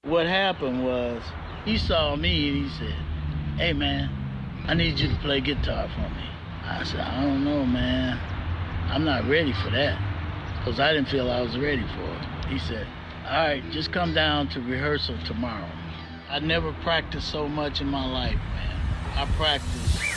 What happened was he saw me and he said, "Hey man, I need you to play guitar for me." I said, "I don't know, man. I'm not ready for that." Because I didn't feel I was ready for it. He said, "All right, just come down to rehearsal tomorrow." I never practiced so much in my life, man. I practiced